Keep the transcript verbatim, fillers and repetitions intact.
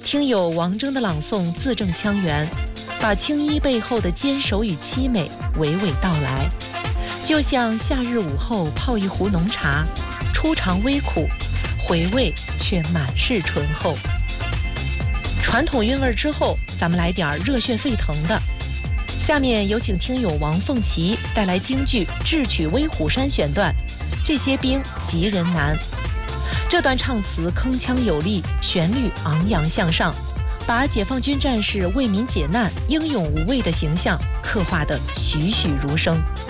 听友王征的朗诵字正腔圆，把青衣背后的坚守与凄美娓娓道来，就像夏日午后泡一壶浓茶，初尝微苦，回味却满是醇厚。传统韵味之后，咱们来点热血沸腾的。下面有请听友王凤琪带来京剧《智取威虎山》选段，这些兵急人难。这段唱词铿锵有力，旋律昂扬向上，把解放军战士为民解难、英勇无畏的形象刻画得栩栩如生。